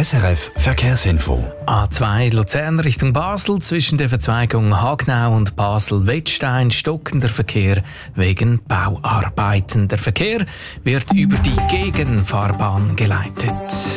SRF Verkehrsinfo. A2 Luzern Richtung Basel zwischen der Verzweigung Hagnau und Basel-Wettstein stockender Verkehr wegen Bauarbeiten. Der Verkehr wird über die Gegenfahrbahn geleitet.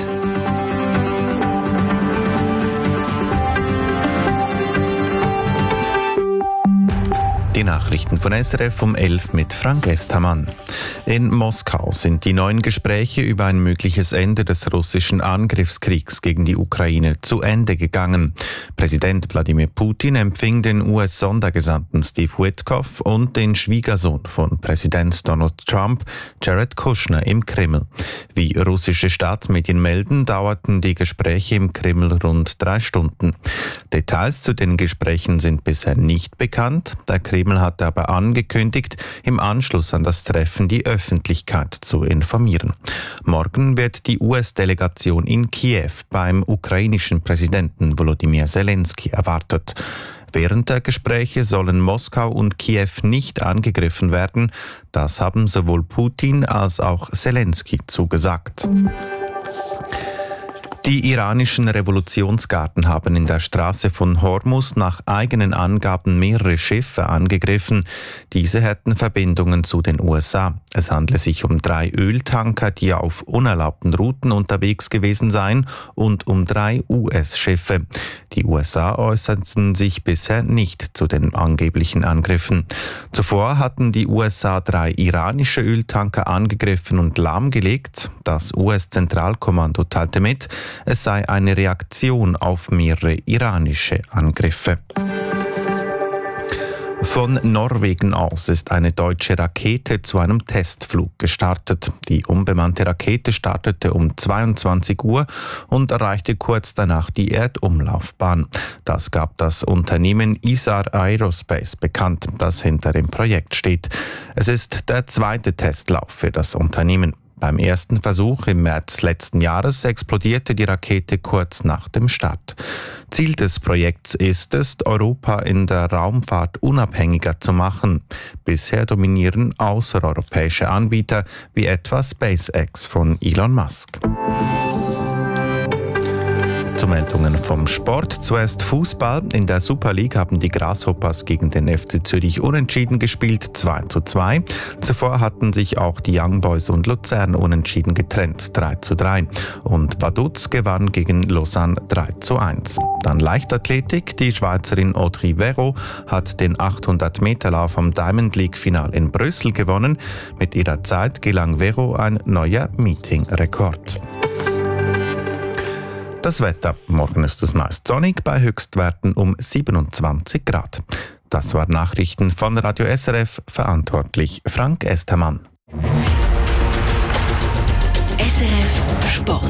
Die Nachrichten von SRF um 11 mit Frank Estermann. In Moskau sind die neuen Gespräche über ein mögliches Ende des russischen Angriffskriegs gegen die Ukraine zu Ende gegangen. Präsident Wladimir Putin empfing den US-Sondergesandten Steve Witkoff und den Schwiegersohn von Präsident Donald Trump, Jared Kushner, im Kreml. Wie russische Staatsmedien melden, dauerten die Gespräche im Kreml rund 3 Stunden. Details zu den Gesprächen sind bisher nicht bekannt. Der Kreml hatte aber angekündigt, im Anschluss an das Treffen die Öffentlichkeit zu informieren. Morgen wird die US-Delegation in Kiew beim ukrainischen Präsidenten Volodymyr Zelensky erwartet. Während der Gespräche sollen Moskau und Kiew nicht angegriffen werden. Das haben sowohl Putin als auch Zelensky zugesagt. Die iranischen Revolutionsgarden haben in der Straße von Hormuz nach eigenen Angaben mehrere Schiffe angegriffen. Diese hätten Verbindungen zu den USA. Es handle sich um 3 Öltanker, die auf unerlaubten Routen unterwegs gewesen seien, und um 3 US-Schiffe. Die USA äußerten sich bisher nicht zu den angeblichen Angriffen. Zuvor hatten die USA 3 iranische Öltanker angegriffen und lahmgelegt. Das US-Zentralkommando teilte mit, es sei eine Reaktion auf mehrere iranische Angriffe. Von Norwegen aus ist eine deutsche Rakete zu einem Testflug gestartet. Die unbemannte Rakete startete um 22 Uhr und erreichte kurz danach die Erdumlaufbahn. Das gab das Unternehmen Isar Aerospace bekannt, das hinter dem Projekt steht. Es ist der 2. Testlauf für das Unternehmen. Beim ersten Versuch im März letzten Jahres explodierte die Rakete kurz nach dem Start. Ziel des Projekts ist es, Europa in der Raumfahrt unabhängiger zu machen. Bisher dominieren außereuropäische Anbieter wie etwa SpaceX von Elon Musk. Zu Meldungen vom Sport. Zuerst Fußball. In der Super League haben die Grasshoppers gegen den FC Zürich unentschieden gespielt, 2:2. Zuvor hatten sich auch die Young Boys und Luzern unentschieden getrennt, 3:3. Und Vaduz gewann gegen Lausanne 3:1. Dann Leichtathletik. Die Schweizerin Audrey Vero hat den 800-Meter-Lauf am Diamond League-Final in Brüssel gewonnen. Mit ihrer Zeit gelang Vero ein neuer Meeting-Rekord. Das Wetter. Morgen ist es meist sonnig bei Höchstwerten um 27 Grad. Das waren Nachrichten von Radio SRF, verantwortlich Frank Estermann. SRF Sport.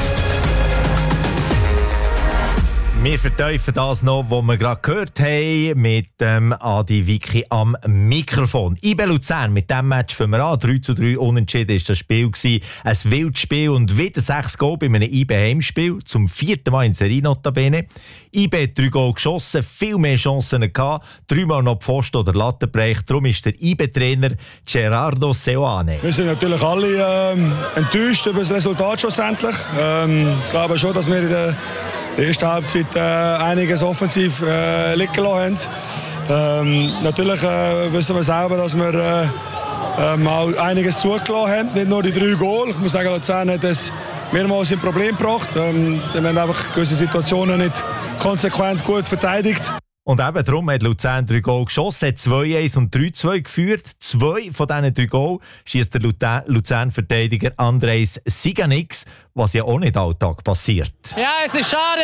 Wir vertiefen das noch, was wir gerade gehört haben, mit Adi Vicky am Mikrofon. IB Luzern, mit diesem Match fangen wir an. 3:3 unentschieden war das Spiel gewesen. Ein wildes Spiel und wieder 6 Goal bei einem IB Heimspiel. Zum 4. Mal in Serie notabene. IB hat 3 Goal geschossen, viel mehr Chancen gehabt. 3-mal noch Pfosten oder Lattenbereich. Darum ist der IB-Trainer Gerardo Seoane. Wir sind natürlich alle enttäuscht über das Resultat schlussendlich. Ich glaube schon, dass wir in der ersten Halbzeit einiges offensiv liegen gelassen haben. Natürlich wissen wir selber, dass wir auch einiges zugelassen haben, nicht nur die 3 Goal. Ich muss sagen, Luzern hat das mehrmals in Problem gebracht. Wir haben einfach gewisse Situationen nicht konsequent gut verteidigt. Und eben darum hat Luzern 3 Goal geschossen, hat 2:1 und 3:2 geführt. 2 von diesen 3 Goal schießt der Luzern-Verteidiger Andrejs Siganix, was ja auch nicht alltag passiert. Ja, es ist schade,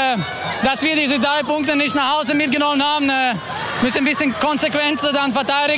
dass wir diese 3 Punkte nicht nach Hause mitgenommen haben. Müssen ein bisschen konsequenter dann verteidigen.